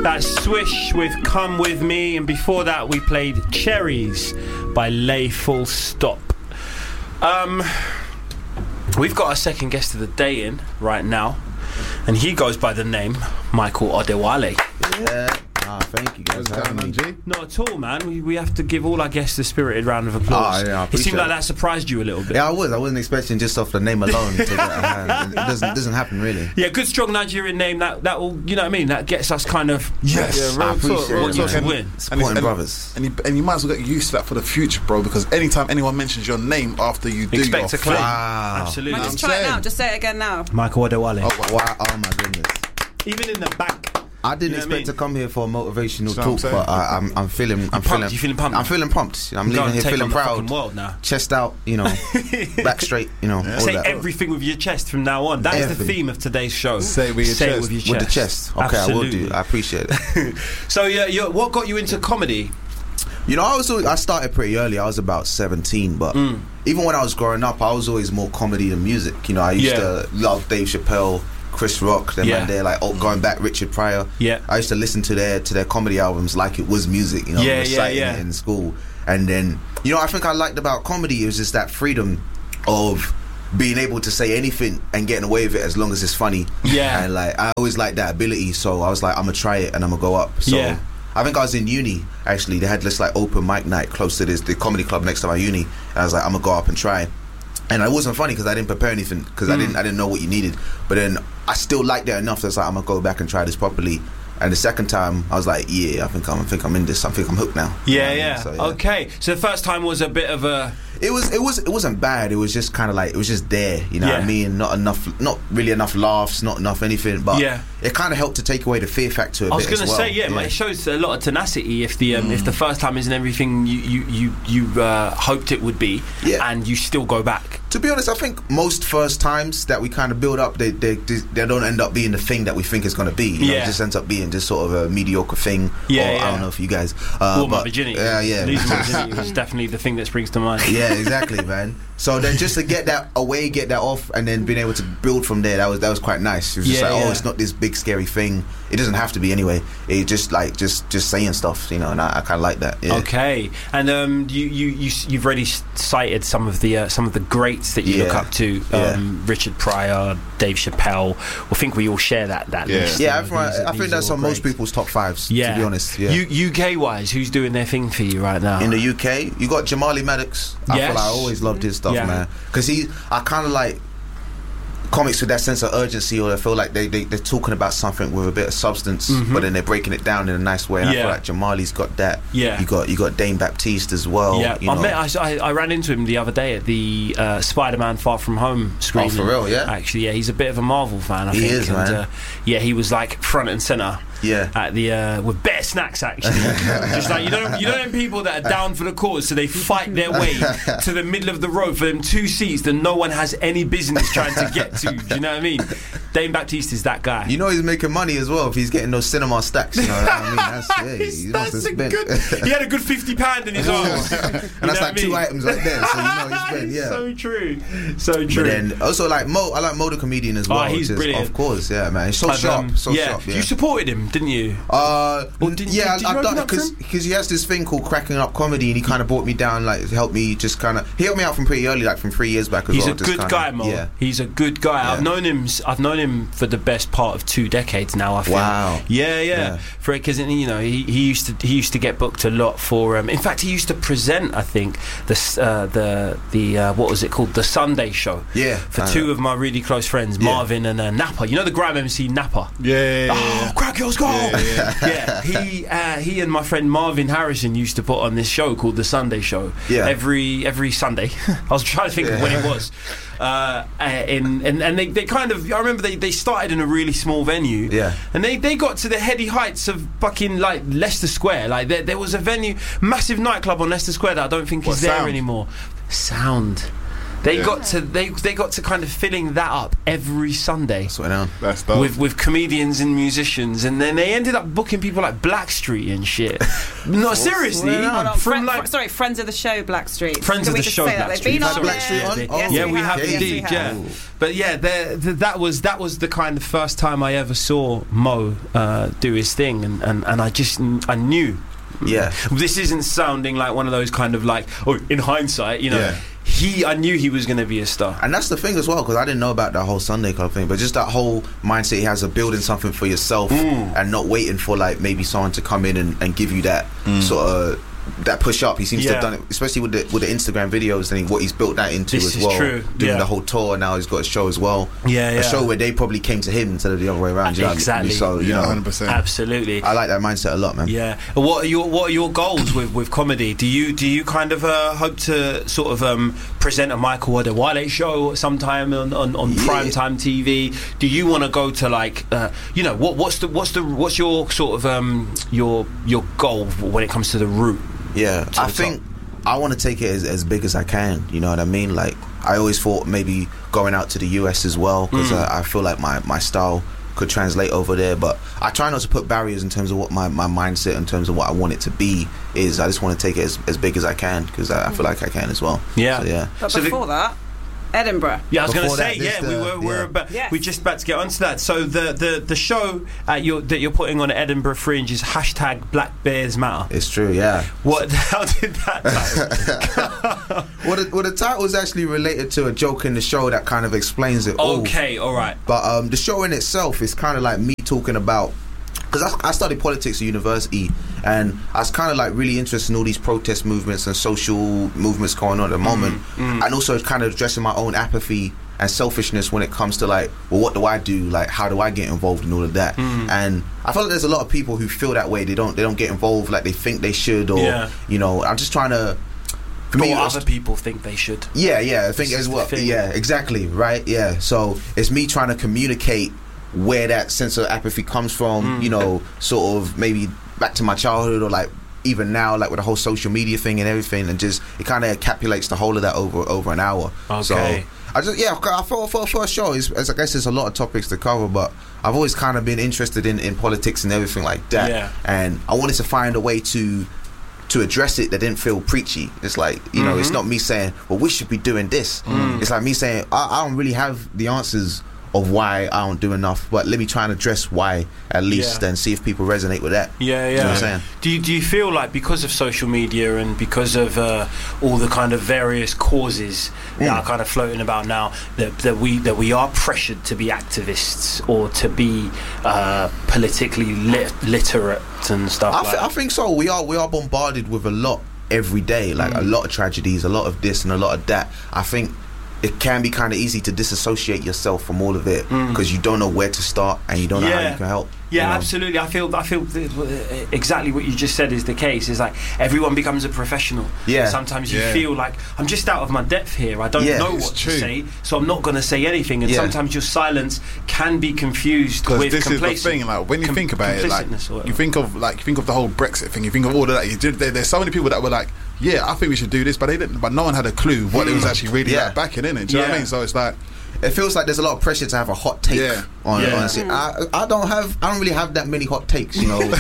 That's Swish with Come With Me, and before that we played Cherries by Lay Full Stop. We've got our second guest of the day in right now, and he goes by the name Michael Odewale. Yeah. Thank you guys for having me. Not at all, man. We have to give all our guests a spirited round of applause. It seemed like that surprised you a little bit. Yeah, I wasn't expecting just off the name alone to get a hand. It doesn't happen really. Yeah, good strong Nigerian name that will, you know what I mean, that gets us kind of I appreciate what you it. win. Supporting brothers. And you might as well get used to that for the future, bro, because anytime anyone mentions your name after you do expect a claim. Wow. Absolutely. Just try it now. Just say it again now. Michael Odewale. Wow. Oh my goodness. Even in the back. I didn't expect to come here for a motivational talk, saying? but I'm feeling You feeling pumped? I'm feeling pumped. I'm leaving here feeling proud. World now. Chest out, back straight, all Say that. everything with your chest from now on. That is the theme of today's show. Say it with your chest. With the chest. Okay, Absolutely. I will do. I appreciate it. So what got you into comedy? I started pretty early. I was about 17, but even when I was growing up, I was always more comedy than music. I used to love Dave Chappelle, Chris Rock, them and they're like going back, Richard Pryor. Yeah, I used to listen to their comedy albums like it was music. Reciting it in school. And then I think I liked about comedy is just that freedom of being able to say anything and getting away with it as long as it's funny. Yeah, and like I always liked that ability, so I was like, I'm gonna try it and I'm gonna go up. So I think I was in uni actually. They had this like open mic night close to the comedy club next to my uni, and I was like, I'm gonna go up and try. And it wasn't funny because I didn't prepare anything because I didn't know what you needed. But then I still liked it enough that I was like, I'm gonna go back and try this properly. And the second time I was like, I think I'm in this. I think I'm hooked now. So, okay. So the first time was a bit of a. It wasn't bad. It was just kind of like it was just there. You know what I mean? Not really enough laughs, not enough anything. But it kind of helped to take away the fear factor. I was going to say, it shows a lot of tenacity if the first time isn't everything you hoped it would be, and you still go back. To be honest, I think most first times that we kind of build up, they don't end up being the thing that we think it's going to be. It just ends up being just sort of a mediocre thing. I don't know for you guys. My virginity. Losing my Yeah. virginity was definitely the thing that springs to mind. Yeah, exactly, man. So then just to get that away, get that off, and then being able to build from there, that was quite nice. It was just it's not this big scary thing. It doesn't have to be anyway. It just like just saying stuff, and I kind of like that. Yeah. Okay, and you've already cited some of the greats that you look up to, Richard Pryor, Dave Chappelle. I think we all share that list. Yeah, I think that's on most people's top fives. To be honest. Yeah. UK wise, who's doing their thing for you right now? In the UK, you got Jamali Maddox. I feel like I always loved his stuff, man. Because I kind of like comics with that sense of urgency, or I feel like they're talking about something with a bit of substance, but then they're breaking it down in a nice way. And I feel like Jamali's got that. Yeah, you got Dane Baptiste as well. Yeah, I ran into him the other day at the Spider-Man Far From Home screening. Oh, for real? Yeah. Actually, he's a bit of a Marvel fan. I think. He is, man. He was like front and center. Yeah, at the with bare snacks actually. Just like you know people that are down for the cause, so they fight their way to the middle of the road for them 2 seats that no one has any business trying to get to. Do you know what I mean? Dane Baptiste is that guy. He's making money as well if he's getting those cinema stacks. You know what I mean? He had a good £50 in his arms, and that's like 2 items right there. So he's spent. Yeah, so true. But then also like Mo, I like Mo the comedian as well. Oh, he's brilliant. Of course, yeah, man. He's so sharp. Sharp. You supported him, didn't you? I've done because he has this thing called Cracking Up Comedy, and he kind of brought me down, like helped me out from pretty early, like from 3 years back as well. He's a good guy, Mo. Yeah. He's a good guy. Yeah. I've known him for the best part of 2 decades now, I feel. Wow. Yeah. Because he used to get booked a lot for in fact he used to present, I think, the what was it called, the Sunday Show. Yeah. For 2 of my really close friends, Marvin and Napa. You know the Grime MC Napa? Yeah. Oh, crack yours, go! Yeah. He and my friend Marvin Harrison used to put on this show called the Sunday Show. Yeah. Every Sunday. I was trying to think of when it was. And they kind of, I remember they started in a really small venue, and they got to the heady heights of fucking like Leicester Square. Like there was a venue, massive nightclub on Leicester Square that I don't think is there anymore. Sound. They got to kind of filling that up every Sunday. That's dope. With comedians and musicians, and then they ended up booking people like Blackstreet and shit. No, seriously. Friends of the show, Blackstreet. Friends of the show, Blackstreet. They've been on Blackstreet on? Yeah, we have indeed. Yeah, but yeah, that was the kind of first time I ever saw Mo do his thing, and I knew. Yeah, this isn't sounding like one of those kind of like, in hindsight, you know. Yeah. I knew he was going to be a star. And that's the thing as well, because I didn't know about that whole Sunday Club thing, but just that whole mindset he has of building something for yourself and not waiting for like maybe someone to come in and give you that sort of that push up. He seems to have done it, especially with the Instagram videos and what he's built that into as well. True. Doing the whole tour, and now he's got a show as well. A show where they probably came to him instead of the other way around. Exactly. So 100%. Absolutely. I like that mindset a lot, man. Yeah. What are your goals with comedy? Do you kind of hope to sort of present a Michael Adewale show sometime on primetime TV? Do you want to go to like what's your sort of your goal when it comes to the route? Yeah, I think I want to take it as big as I can. You know what I mean? Like, I always thought maybe going out to the US as well, because I feel like my style could translate over there. But I try not to put barriers in terms of what my mindset, in terms of what I want it to be, is. I just want to take it as big as I can, because I feel like I can as well. Yeah. So, yeah. But before that, Edinburgh. Yeah, I was going to say, we're just about to get onto that. So the show that you're putting on at Edinburgh Fringe is #Black Bears Matter. It's true, yeah. How did that title? Well, the title is actually related to a joke in the show that kind of explains it all. Okay, all right. But the show in itself is kind of like me talking about, because I studied politics at university, and I was kind of like really interested in all these protest movements and social movements going on at the moment, and also kind of addressing my own apathy and selfishness when it comes to like, well, what do I do? Like, how do I get involved in all of that? And I feel like there's a lot of people who feel that way. They don't get involved like they think they should, or I'm just trying to. Other people think they should. Yeah, I think as well. Yeah, exactly, right? Yeah, so it's me trying to communicate where that sense of apathy comes from, sort of maybe back to my childhood, or like even now, like with the whole social media thing and everything, and just it kind of encapsulates the whole of that over an hour. Okay. So I thought for a first show, I guess there's a lot of topics to cover, but I've always kind of been interested in politics and everything like that, and I wanted to find a way to address it that didn't feel preachy. It's like, it's not me saying, well, we should be doing this. It's like me saying, I don't really have the answers of why I don't do enough, but let me try and address why at least, and see if people resonate with that. You know what I'm saying? Do you feel like because of social media and because of all the kind of various causes that are kind of floating about now, that we are pressured to be activists or to be politically literate and stuff? I think so. We are bombarded with a lot every day, like a lot of tragedies, a lot of this and a lot of that. I think it can be kind of easy to disassociate yourself from all of it, because you don't know where to start and you don't know how you can help. Yeah, absolutely. I feel exactly what you just said is the case. Is like everyone becomes a professional. Yeah. Sometimes you feel like I'm just out of my depth here. I don't know what to say, so I'm not going to say anything. And sometimes your silence can be confused with this is the thing. Like when you think about it, like you think of the whole Brexit thing. You think of all of that. There's so many people that were like, yeah, I think we should do this, but they didn't. But no one had a clue what it was actually really like backing in it. Do you know what I mean? So it's like, it feels like there's a lot of pressure to have a hot take on it. I don't really have that many hot takes,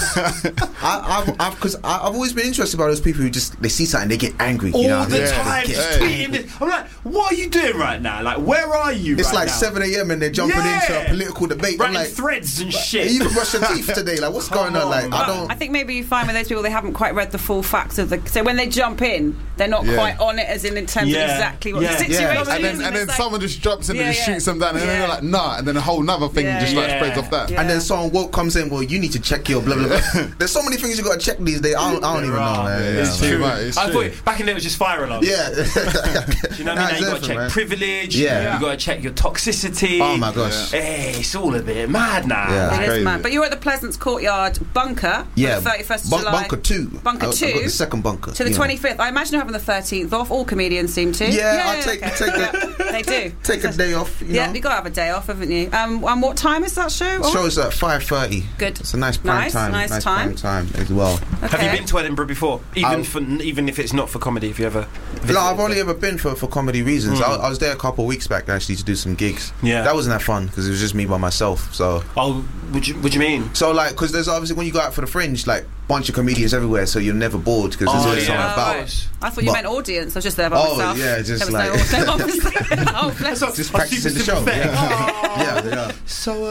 because I've always been interested by those people who just, they see something, they get angry all the time, just tweeting this. I'm like, what are you doing right now? Like, where are you? It's right like now? 7 a.m. and they're jumping into a political debate. Writing I'm like, threads and shit. You even brush your teeth today. Like, what's going on? Like, I think maybe you find with those people they haven't quite read the full facts of the. So when they jump in, they're not quite on it, as in terms of exactly what the situation is. And then someone just jumps in and just shoots them down, and then they're like, nah, and then a whole nother thing just like spreads off that. And then someone woke comes in, well, you need to check your blah blah blah. There's so many things you got to check these days. I don't even know. It's true, mate. I thought back in there it was just fire alarms. Yeah. Do you know what I mean? You got to check privilege. Yeah. You got to check your toxicity. Oh my gosh. Hey, it's all a bit mad now. Yeah. It is mad. But you're at the Pleasance Courtyard bunker. Yeah. On the 31st of July. Bunker 2. Bunker 2. I've got the second bunker. To the 25th. I imagine you're having the 13th off. All comedians seem to. Yeah, I take they do. Take a day off. You've got to have a day off, haven't you? And what time is that show? Show's at 5:30. Good. It's a nice prime time. Nice prime time as well. Okay. Have you been to Edinburgh before? Even if it's not for comedy, if you ever... No, I've only ever been for comedy reasons. I was there a couple of weeks back actually to do some gigs. Yeah. That wasn't that fun because it was just me by myself. So. What do you mean? So like, because there's obviously when you go out for the Fringe, like bunch of comedians everywhere, so you're never bored because there's always something about. Right. I thought you meant audience. I was just there by myself. Oh yeah, just there was like. No, bless. Just practicing the show. Yeah. So.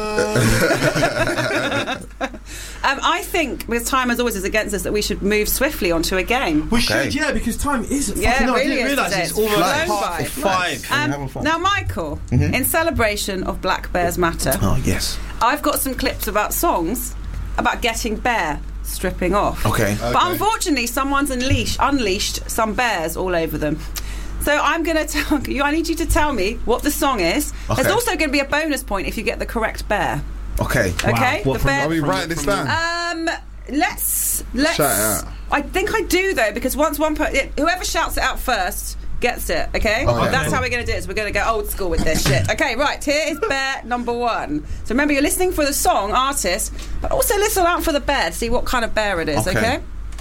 I think because time as always is against us that we should move swiftly onto a game. We should, because time is. Yeah, fucking really I didn't realise it's almost 5. Now, Michael, in celebration of Black Bears Matter. Oh yes. I've got some clips about songs about getting bare, stripping off. Okay. But unfortunately, someone's unleashed some bears all over them. So I'm going to tell you, I need you to tell me what the song is. Okay. There's also going to be a bonus point if you get the correct bear. Okay. Okay? Wow. Are we writing this down? Let's shout it out. I think I do though, because once whoever shouts it out first gets it, okay? That's how we're going to do it. So we're going to go old school with this shit. Okay, right, here is bear number 1. So remember, you're listening for the song, artist, but also listen out for the bear to see what kind of bear it is, okay?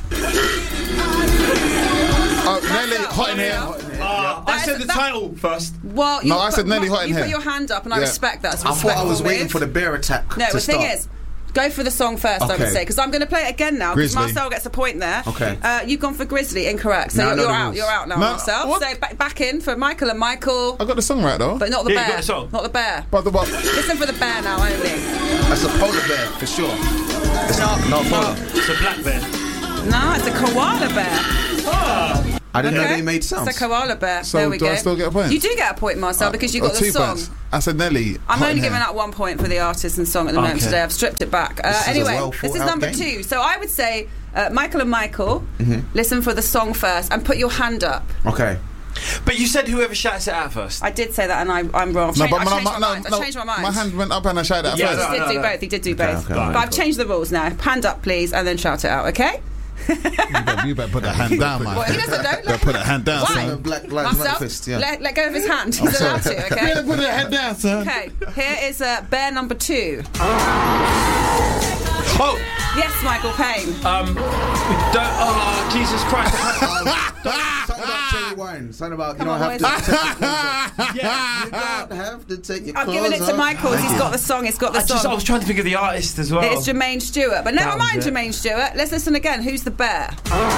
Nelly, hot in here. I said the title first. Well, I said Nelly, hot in here. You put your hand up, and I respect that. I thought I was waiting for the bear attack. No, the thing is, go for the song first, I would say, because I'm going to play it again now, because Marcel gets a point there. Okay. You've gone for Grizzly, incorrect. So you're out now, Marcel. What? So back in for Michael and Michael. I got the song right, though. But not the bear. You got the song. Not the bear. But the what? Listen for the bear now, only. That's a polar bear, for sure. It's not polar. It's a black bear. No, it's a koala bear. I didn't know they made sounds. It's a koala bear. So there we do go. I still get a point? You do get a point, Marcel, because you got the 2 song. points. I said Nelly. I'm only giving out 1 point for the artist and song at the moment today. I've stripped it back. Anyway, this is number 2. So I would say, Michael and Michael, listen for the song first and put your hand up. Okay. But you said whoever shouts it out first. I did say that, and I'm wrong. I changed my mind. My hand went up and I shouted it out first. He did do both. Okay. But I've changed the rules now. Hand up, please, and then shout it out, okay? You better put that hand down, man. Well, he doesn't know. Better put that hand down, Why? son. Black Lives Matter fist, let go of his hand. He's allowed to, okay? Better put that hand down, son. Okay, here is bear number 2. Oh! Yes, Michael Payne. Jesus Christ. Something about cherry wine. Something about you don't have to take your clothes off. You don't have to take your clothes off. I'm giving it to Michael. He's got the song. I was trying to think of the artist as well. It's Jermaine Stewart. But never mind Jermaine Stewart. Let's listen again. Who's the bear?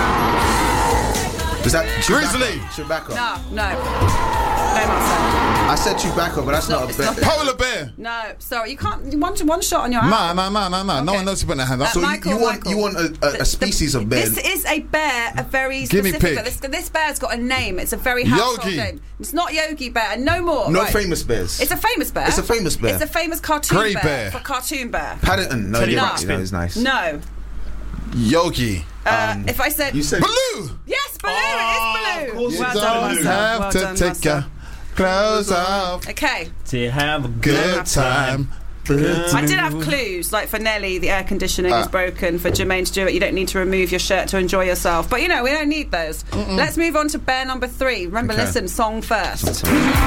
Was that Grizzly? Chewbacca? No, Marcel. I said Chewbacca, but that's not a bear. Polar bear. No, sorry. You can't. You want one shot on your hand. No. No one knows to put their hand up. So you want a species of bear. This is a bear, a very specific. This bear's got a name. It's a very household name. It's not Yogi Bear. No more. No famous bears. It's a famous bear. It's a famous bear. It's a famous cartoon Grey bear. For cartoon bear. Paddington. No, he's nice. No. Yogi. If I said Baloo. Yes, Baloo. It is Baloo. You don't have to take your clothes off. Okay. To have a good time. I did have clues, like for Nelly, the air conditioning is broken. For Jermaine Stewart, you don't need to remove your shirt to enjoy yourself. But we don't need those. Let's move on to bear number 3. Remember, listen, song first.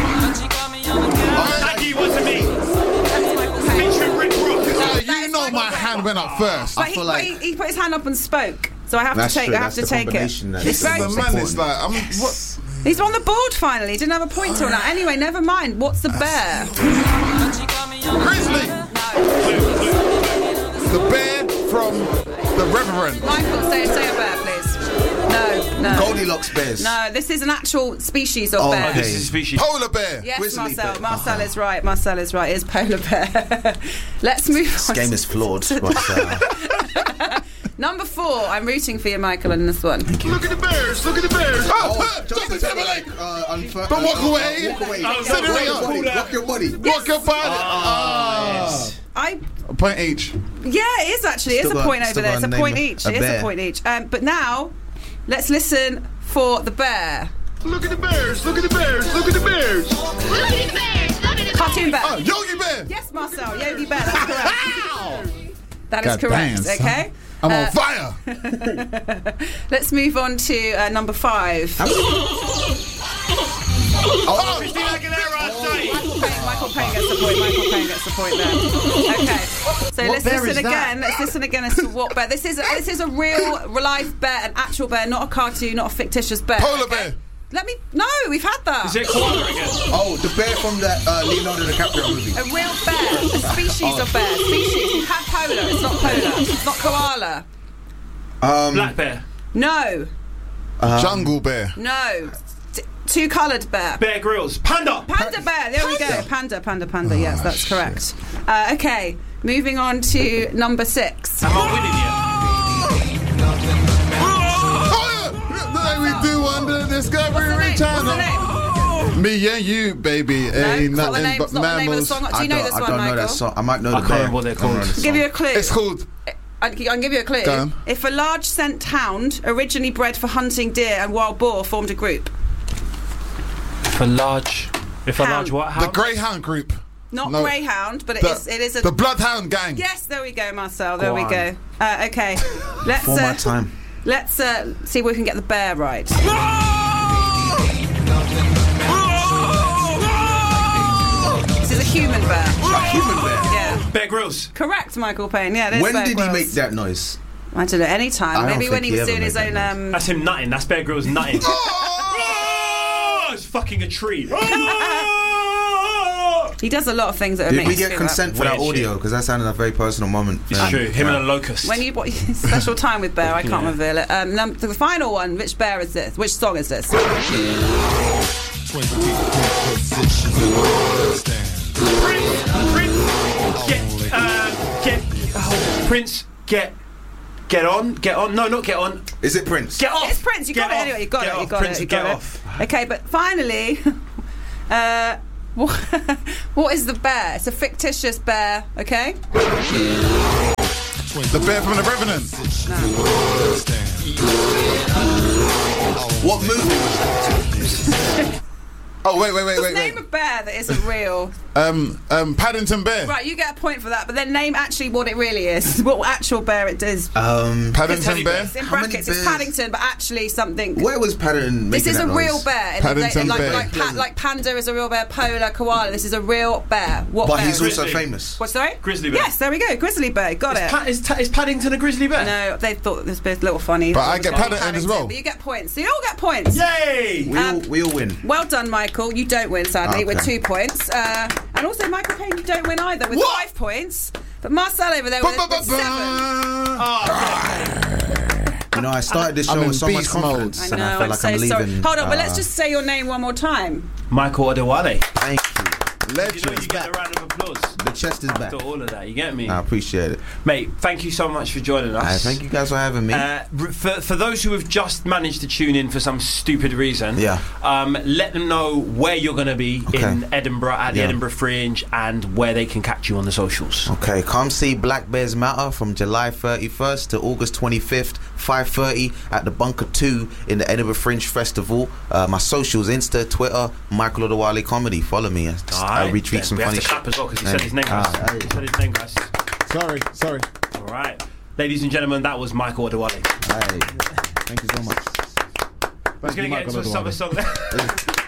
Maggie was me. Featuring Rick Rock. You know my hand went up first. But he put his hand up and spoke, so I have to take it. It's very important. He's on the board finally. He didn't have a point till now. Anyway, never mind. What's the bear? Grizzly. The bear from The Reverend. Michael, say a bear, please. No. Goldilocks bears. No, this is an actual species of bear. This is a species. Polar bear. Yes, Grizzly Marcel. bear. Marcel is right. Marcel is right. It is polar bear. Let's move on. This game is flawed. Number 4. I'm rooting for you, Michael, in this one. Look at the bears. Justin Timberlake. Don't walk away. Rock your body. Walk your body. A point each. Yeah, it is actually. It's a point over there. It's a point each. It is a point each. But now, let's listen for the bear. Look at the bears. Look at the bears. Look at the bears. Cartoon bear. Yogi Bear. Yes, Marcel. Yogi Bear. That's correct. That is correct. Damn, okay. I'm on fire. Let's move on to number 5. Christina Aguilera. Michael Payne gets the point. Michael Payne gets the point there. Okay. So let's listen again. Let's listen again as to what bear. This is a real life bear, an actual bear, not a cartoon, not a fictitious bear. Polar bear. No, we've had that. Is it koala again? Oh, the bear from that Leonardo DiCaprio movie. A real bear, a species of bear. Species. We've had polar. It's not polar. It's not koala. Black bear. No. Jungle bear. No. Two-coloured bear. Bear Grylls. Panda. Panda bear. There we go. Panda. Yes, that's correct. Okay, moving on to number 6. Am I winning yet? We do on the Discovery Channel. Me and you, baby, ain't nothing but mammals. Do you know this one, Michael? I don't know that song. I might know the band. I can't remember what they're called. I'll give you a clue. It's called... I can give you a clue. If a large scent hound, originally bred for hunting deer and wild boar, formed a group. If a large what? Hound? The Greyhound group. Not Greyhound, but it is a... The Bloodhound gang. Yes, there we go, Marcel. There we go. Okay. Let's... For my time. Let's see if we can get the bear right. This is a human bear. A human bear? Yeah. Bear Grylls. Correct, Michael Payne. Yeah, when did he make that noise? I don't know, any time. Maybe when he was doing his own... That's him nutting. That's Bear Grylls nutting. It's fucking a tree. He does a lot of things that Did we get consent for that audio? Because that sounded like a very personal moment. It's true. Him and a locust. When you special time with Bear, I can't reveal it. The final one. Which bear is this? Which song is this? Prince, get on. No, not get on. Is it Prince? Get off. It's Prince. You got it anyway. You got it. Prince, get off. Okay, but finally, what is the bear? It's a fictitious bear. Okay. The bear from The Revenant. No. What movie was that? Oh, wait. Name a bear that isn't real. Paddington Bear. Right, you get a point for that, but then name actually what it really is. What actual bear it is. Paddington Bear? It's in brackets, it's Paddington, but actually something... Where was Paddington? This is a real bear. Paddington Bear. Like Panda is a real bear, Polar, Koala. This is a real bear. What but bear? He's also famous. What, sorry? Grizzly bear. Yes, there we go. Grizzly bear. Got it. Is Paddington a grizzly bear? No, they thought this was a little funny. But I get Paddington as well. But you get points. So you all get points. Yay! We all win. Well done, Michael. You don't win, sadly, with 2 points. And also, Michael Payne, you don't win either with 5 points. But Marcel over there with 7. You know, I started this show with so much confidence, and I feel like I'm leaving. Sorry. Hold on, but let's just say your name one more time. Michael Adewale. Thank you. You get a round of applause. The chest is back. After all of that, you get me? I appreciate it. Mate, thank you so much for joining us. Thank you guys for having me. For those who have just managed to tune in for some stupid reason, let them know where you're going to be in Edinburgh at the Edinburgh Fringe and where they can catch you on the socials. Okay, come see Black Bears Matter from July 31st to August 25th, 5:30 at the Bunker 2 in the Edinburgh Fringe Festival. My socials, Insta, Twitter, Michael Adewale Comedy. Follow me. I retweet some funny shit. We have to clap as well because he said his name, guys. He said his name, guys. Sorry. All right. Ladies and gentlemen, that was Michael Adewale. Hey, thank you so much. I was going to get into a summer song there.